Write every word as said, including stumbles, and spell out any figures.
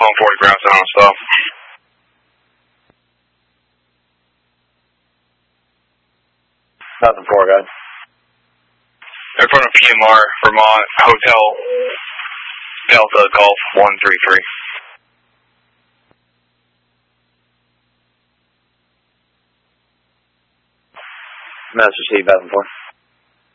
one forty ground zone as well. Nothing four, guys. In front of P M R, Vermont, Hotel Delta Golf one three three. Master C, Baton four.